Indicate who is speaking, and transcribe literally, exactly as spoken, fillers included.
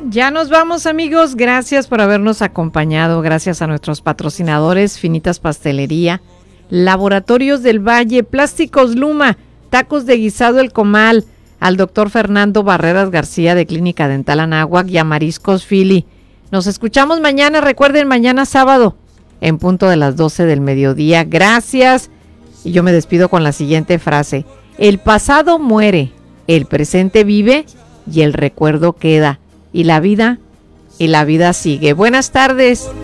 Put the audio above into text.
Speaker 1: Ya nos vamos, amigos. Gracias por habernos acompañado. Gracias a nuestros patrocinadores, Finitas Pastelería, Laboratorios del Valle, Plásticos Luma, Tacos de Guisado El Comal, al doctor Fernando Barreras García de Clínica Dental Anáhuac y a Mariscos Fili. Nos escuchamos mañana. Recuerden, mañana sábado, en punto de las doce del mediodía. Gracias. Y yo me despido con la siguiente frase. El pasado muere, el presente vive y el recuerdo queda. Y la vida, y la vida sigue. Buenas tardes.